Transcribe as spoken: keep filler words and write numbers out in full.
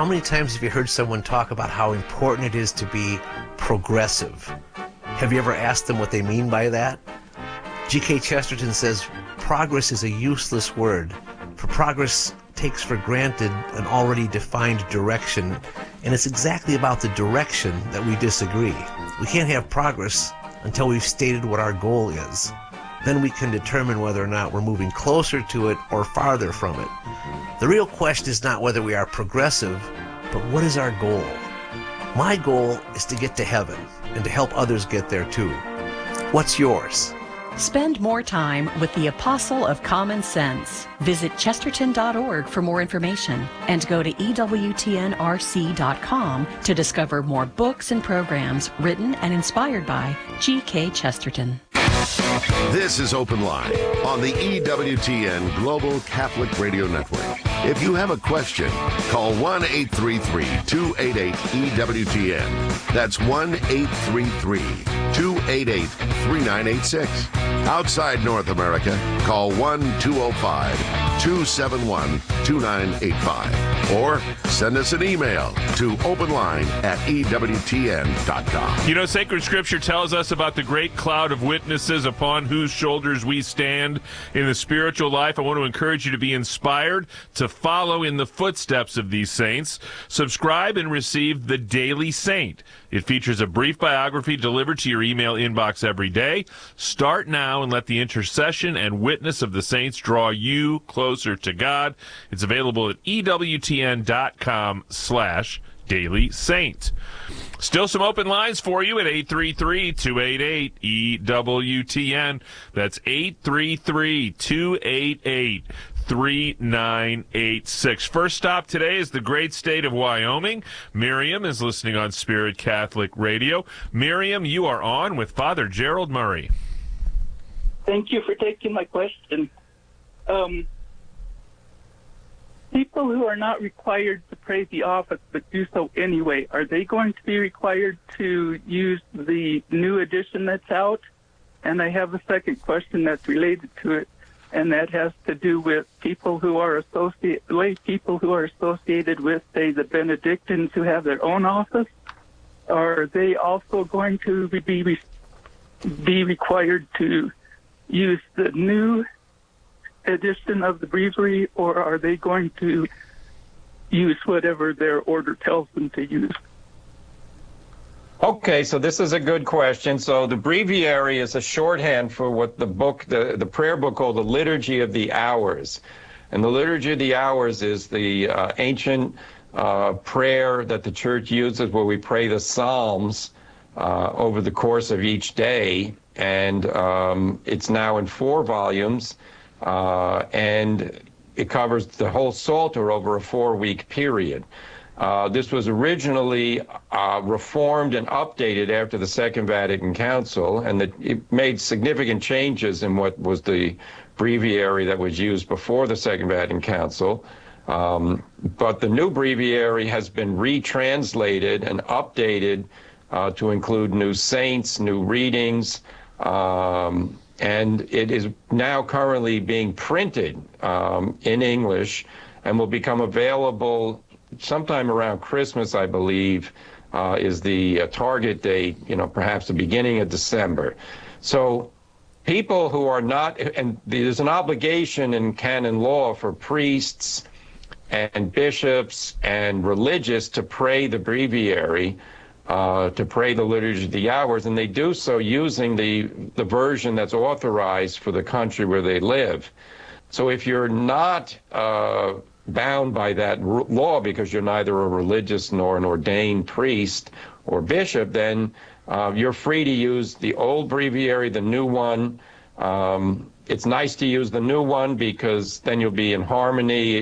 how many times have you heard someone talk about how important it is to be progressive? Have you ever asked them what they mean by that? G K Chesterton says, progress is a useless word, for progress takes for granted an already defined direction, and it's exactly about the direction that we disagree. We can't have progress until we've stated what our goal is. Then we can determine whether or not we're moving closer to it or farther from it. The real question is not whether we are progressive, but what is our goal? My goal is to get to heaven and to help others get there too. What's yours? Spend more time with the Apostle of Common Sense. Visit chesterton dot org for more information and go to E W T N R C dot com to discover more books and programs written and inspired by G K Chesterton. This is Open Line on the E W T N Global Catholic Radio Network. If you have a question, call one eight three three, two eight eight, E W T N. That's one eight three three, two eight eight, three nine eight six. Outside North America, call one two oh five, two seven one, two nine eight five. Or send us an email to openline at E W T N dot com. You know, Sacred Scripture tells us about the great cloud of witnesses upon whose shoulders we stand in the spiritual life. I want to encourage you to be inspired to follow in the footsteps of these saints. Subscribe and receive The Daily Saint. It features a brief biography delivered to your email inbox every day. Start now and let the intercession and witness of the saints draw you closer to God. It's available at E W T N dot com slash Daily Saint. Still some open lines for you at eight three three, two eight eight, E W T N. That's eight three three, two eight eight, three nine eight six. First stop today is the great state of Wyoming. Miriam is listening on Spirit Catholic Radio. Miriam, you are on with Father Gerald Murray. Thank you for taking my question. Um, people who are not required to pray the office but do so anyway, are they going to be required to use the new edition that's out? And I have a second question that's related to it, and that has to do with people who are associated, lay people who are associated with, say, the Benedictines who have their own office. Are they also going to be be required to use the new edition of the breviary, or are they going to use whatever their order tells them to use? Okay, so this is a good question. So the breviary is a shorthand for what the book, the, the prayer book called the Liturgy of the Hours. And the Liturgy of the Hours is the uh, ancient uh, prayer that the church uses where we pray the Psalms uh, over the course of each day. And um, it's now in four volumes, uh, and it covers the whole Psalter over a four-week period. Uh, this was originally uh, reformed and updated after the Second Vatican Council, and it, it made significant changes in what was the breviary that was used before the Second Vatican Council. Um, but the new breviary has been retranslated and updated uh, to include new saints, new readings, um, and it is now currently being printed um, in English and will become available sometime around Christmas, I believe, uh, is the uh, target date, you know, perhaps the beginning of December. So people who are not, and there's an obligation in canon law for priests and bishops and religious to pray the breviary, uh, to pray the Liturgy of the Hours, and they do so using the, the version that's authorized for the country where they live. So if you're not uh, bound by that law because you're neither a religious nor an ordained priest or bishop, then uh, you're free to use the old breviary, the new one. Um, it's nice to use the new one because then you'll be in harmony